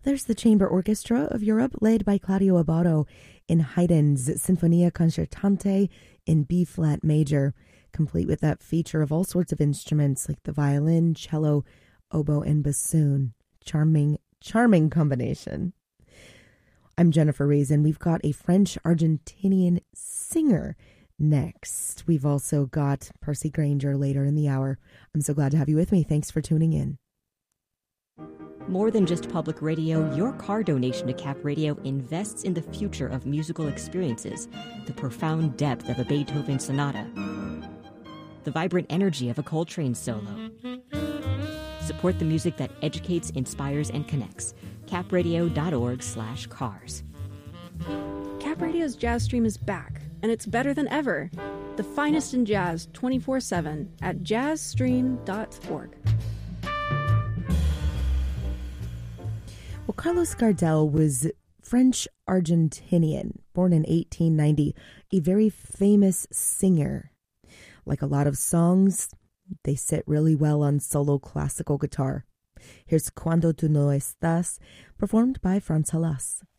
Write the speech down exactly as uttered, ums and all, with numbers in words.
There's the Chamber Orchestra of Europe, led by Claudio Abbado in Haydn's Sinfonia Concertante in B-flat major, complete with that feature of all sorts of instruments like the violin, cello, oboe, and bassoon. Charming, charming combination. I'm Jennifer Reason. We've got a French-Argentinian singer next. We've also got Percy Granger later in the hour. I'm so glad to have you with me. Thanks for tuning in. More than just public radio, your car donation to Cap Radio invests in the future of musical experiences, the profound depth of a Beethoven sonata, the vibrant energy of a Coltrane solo. Support the music that educates, inspires, and connects. capradio.org slash cars. Cap Radio's Jazz Stream is back, and it's better than ever. The finest in jazz twenty-four seven at jazz stream dot org. Well, Carlos Gardel was French-Argentinian, born in eighteen ninety, a very famous singer. Like a lot of songs, they sit really well on solo classical guitar. Here's Cuando tú no estás, performed by Franz Halas.